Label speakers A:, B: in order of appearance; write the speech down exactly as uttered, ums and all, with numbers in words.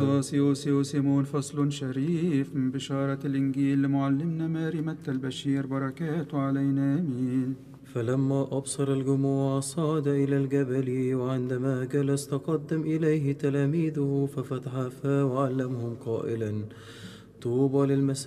A: ساسيو سيو سيمون فصل شريف من بشارة الإنجيل لمعلمنا ماري متى البشير بركاته علينا آمين.
B: فلما أبصر الجموع صعد إلى الجبل، وعندما جلس تقدم إليه تلاميذه ففتح فاه وعلمهم قائلا: طوبى للمساكين